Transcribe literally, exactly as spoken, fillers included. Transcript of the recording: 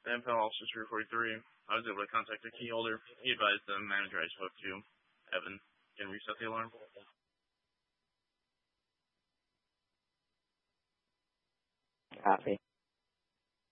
M P L Officer three forty-three. I was able to contact the key holder. He advised the manager I spoke to, Evan, can reset the alarm. Copy.